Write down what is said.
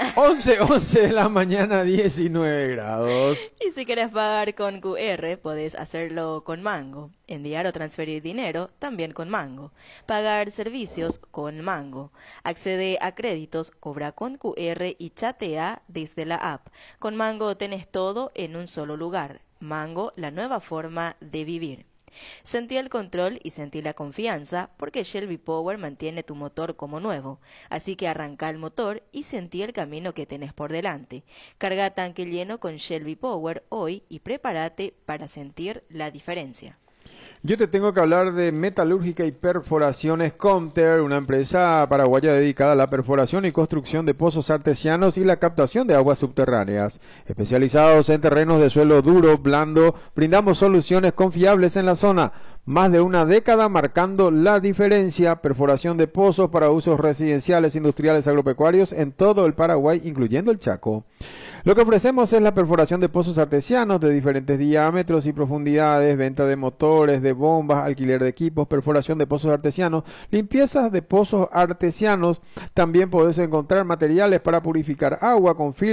11 de la mañana, 19 grados. Y si quieres pagar con QR, podés hacerlo con Mango. Enviar o transferir dinero, también con Mango. Pagar servicios, con Mango. Accede a créditos, cobra con QR y chatea desde la app. Con Mango tenés todo en un solo lugar. Mango, la nueva forma de vivir. Sentí el control y sentí la confianza porque Shell V-Power mantiene tu motor como nuevo. Así que arranca el motor y sentí el camino que tenés por delante. Carga tanque lleno con Shell V-Power hoy y prepárate para sentir la diferencia. Yo te tengo que hablar de Metalúrgica y Perforaciones Comter, una empresa paraguaya dedicada a la perforación y construcción de pozos artesianos y la captación de aguas subterráneas. Especializados en terrenos de suelo duro, blando, brindamos soluciones confiables en la zona. Más de una década marcando la diferencia, perforación de pozos para usos residenciales, industriales, agropecuarios en todo el Paraguay, incluyendo el Chaco. Lo que ofrecemos es la perforación de pozos artesianos de diferentes diámetros y profundidades, venta de motores, de bombas, alquiler de equipos, perforación de pozos artesianos, limpiezas de pozos artesianos. También podés encontrar materiales para purificar agua con filtros